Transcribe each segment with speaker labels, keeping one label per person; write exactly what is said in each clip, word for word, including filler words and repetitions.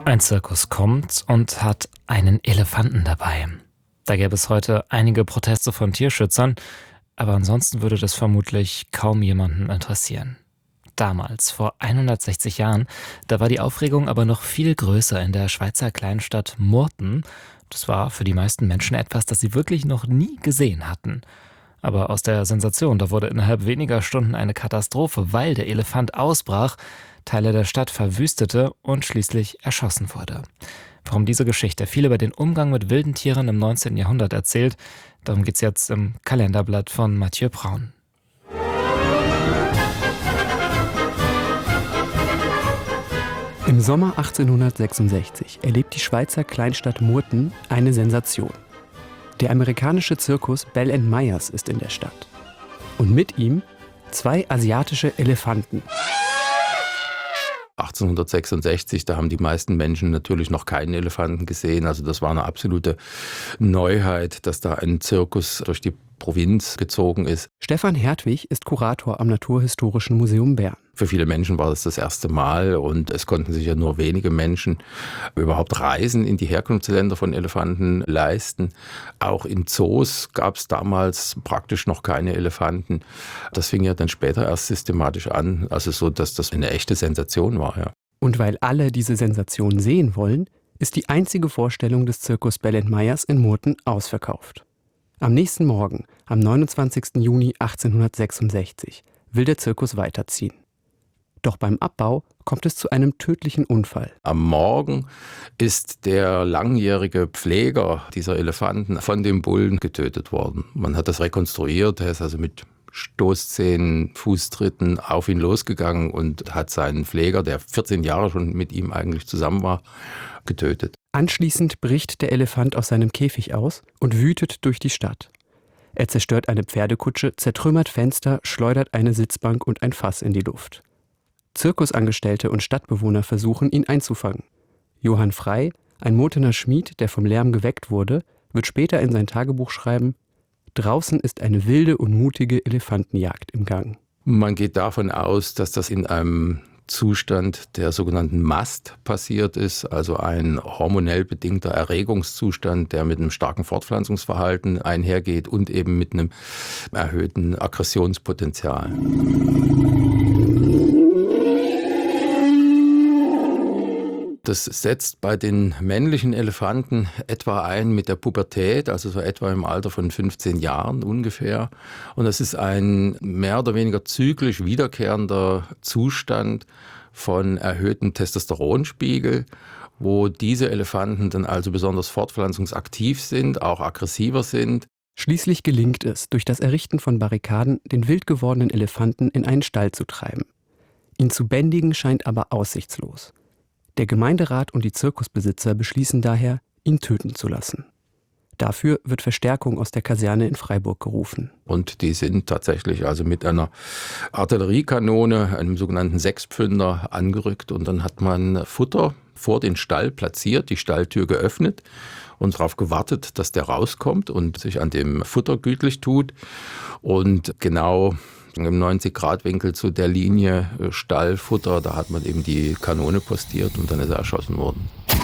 Speaker 1: Ein Zirkus kommt und hat einen Elefanten dabei. Da gäbe es heute einige Proteste von Tierschützern, aber ansonsten würde das vermutlich kaum jemanden interessieren. Damals, vor hundertsechzig Jahren, da war die Aufregung aber noch viel größer in der Schweizer Kleinstadt Murten. Das war für die meisten Menschen etwas, das sie wirklich noch nie gesehen hatten. Aber aus der Sensation, da wurde innerhalb weniger Stunden eine Katastrophe, weil der Elefant ausbrach, Teile der Stadt verwüstete und schließlich erschossen wurde. Warum diese Geschichte viel über den Umgang mit wilden Tieren im neunzehnten Jahrhundert erzählt, darum geht's jetzt im Kalenderblatt von Mathieu Braun.
Speaker 2: Im Sommer achtzehnhundertsechsundsechzig erlebt die Schweizer Kleinstadt Murten eine Sensation. Der amerikanische Zirkus Bell and Myers ist in der Stadt. Und mit ihm zwei asiatische Elefanten.
Speaker 3: achtzehnhundertsechsundsechzig, da haben die meisten Menschen natürlich noch keinen Elefanten gesehen. Also das war eine absolute Neuheit, dass da ein Zirkus durch die Provinz gezogen ist.
Speaker 2: Stefan Hertwig ist Kurator am Naturhistorischen Museum Bern.
Speaker 3: Für viele Menschen war das das erste Mal und es konnten sich ja nur wenige Menschen überhaupt Reisen in die Herkunftsländer von Elefanten leisten. Auch in Zoos gab es damals praktisch noch keine Elefanten. Das fing ja dann später erst systematisch an, also so, dass das eine echte Sensation war. Ja.
Speaker 2: Und weil alle diese Sensation sehen wollen, ist die einzige Vorstellung des Zirkus Bell and Myers in Murten ausverkauft. Am nächsten Morgen, am neunundzwanzigsten Juni achtzehnhundertsechsundsechzig, will der Zirkus weiterziehen. Doch beim Abbau kommt es zu einem tödlichen Unfall.
Speaker 3: Am Morgen ist der langjährige Pfleger dieser Elefanten von dem Bullen getötet worden. Man hat das rekonstruiert, er ist also mit Stoßzähnen, Fußtritten auf ihn losgegangen und hat seinen Pfleger, der vierzehn Jahre schon mit ihm eigentlich zusammen war, getötet.
Speaker 2: Anschließend bricht der Elefant aus seinem Käfig aus und wütet durch die Stadt. Er zerstört eine Pferdekutsche, zertrümmert Fenster, schleudert eine Sitzbank und ein Fass in die Luft. Zirkusangestellte und Stadtbewohner versuchen, ihn einzufangen. Johann Frey, ein Murtener Schmied, der vom Lärm geweckt wurde, wird später in sein Tagebuch schreiben: Draußen ist eine wilde und mutige Elefantenjagd im Gang.
Speaker 3: Man geht davon aus, dass das in einem Zustand der sogenannten Mast passiert ist, also ein hormonell bedingter Erregungszustand, der mit einem starken Fortpflanzungsverhalten einhergeht und eben mit einem erhöhten Aggressionspotenzial. Das setzt bei den männlichen Elefanten etwa ein mit der Pubertät, also so etwa im Alter von fünfzehn Jahren ungefähr. Und das ist ein mehr oder weniger zyklisch wiederkehrender Zustand von erhöhtem Testosteronspiegel, wo diese Elefanten dann also besonders fortpflanzungsaktiv sind, auch aggressiver sind.
Speaker 2: Schließlich gelingt es, durch das Errichten von Barrikaden den wild gewordenen Elefanten in einen Stall zu treiben. Ihn zu bändigen scheint aber aussichtslos. Der Gemeinderat und die Zirkusbesitzer beschließen daher, ihn töten zu lassen. Dafür wird Verstärkung aus der Kaserne in Freiburg gerufen.
Speaker 3: Und die sind tatsächlich also mit einer Artilleriekanone, einem sogenannten Sechspfünder, angerückt. Und dann hat man Futter vor den Stall platziert, die Stalltür geöffnet und darauf gewartet, dass der rauskommt und sich an dem Futter gütlich tut. Und genau im neunzig-Grad-Winkel zu der Linie Stallfutter, da hat man eben die Kanone postiert und dann ist er erschossen worden.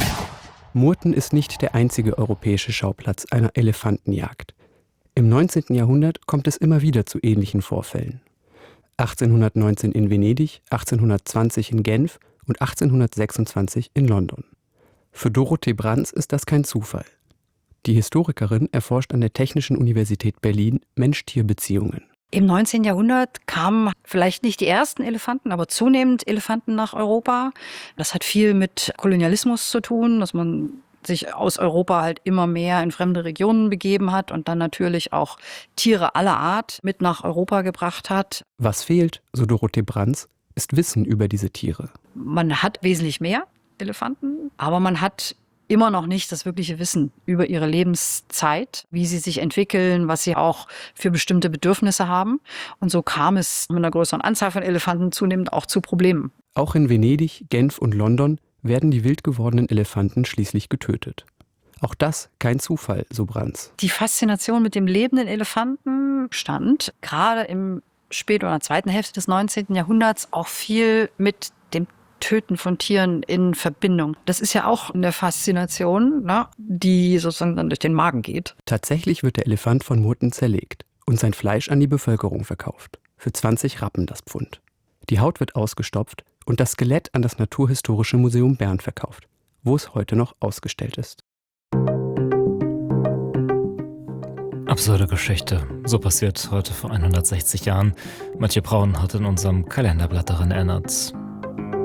Speaker 2: Murten ist nicht der einzige europäische Schauplatz einer Elefantenjagd. Im neunzehnten Jahrhundert kommt es immer wieder zu ähnlichen Vorfällen. achtzehnhundertneunzehn in Venedig, achtzehnhundertzwanzig in Genf und achtzehnhundertsechsundzwanzig in London. Für Dorothee Branz ist das kein Zufall. Die Historikerin erforscht an der Technischen Universität Berlin Mensch-Tier-Beziehungen.
Speaker 4: Im neunzehnten Jahrhundert kamen vielleicht nicht die ersten Elefanten, aber zunehmend Elefanten nach Europa. Das hat viel mit Kolonialismus zu tun, dass man sich aus Europa halt immer mehr in fremde Regionen begeben hat und dann natürlich auch Tiere aller Art mit nach Europa gebracht hat.
Speaker 2: Was fehlt, so Dorothee Branz, ist Wissen über diese Tiere.
Speaker 4: Man hat wesentlich mehr Elefanten, aber man hat immer noch nicht das wirkliche Wissen über ihre Lebenszeit, wie sie sich entwickeln, was sie auch für bestimmte Bedürfnisse haben. Und so kam es mit einer größeren Anzahl von Elefanten zunehmend auch zu Problemen.
Speaker 2: Auch in Venedig, Genf und London werden die wild gewordenen Elefanten schließlich getötet. Auch das kein Zufall, so Branz.
Speaker 4: Die Faszination mit dem lebenden Elefanten stand gerade im Spät- oder zweiten Hälfte des neunzehnten Jahrhunderts auch viel mit dem Töten von Tieren in Verbindung. Das ist ja auch eine Faszination, ne, die sozusagen dann durch den Magen geht.
Speaker 2: Tatsächlich wird der Elefant von Murten zerlegt und sein Fleisch an die Bevölkerung verkauft. Für zwanzig Rappen das Pfund. Die Haut wird ausgestopft und das Skelett an das Naturhistorische Museum Bern verkauft, wo es heute noch ausgestellt ist.
Speaker 1: Absurde Geschichte. So passiert heute vor hundertsechzig Jahren. Mathieu Braun hat in unserem Kalenderblatt daran erinnert.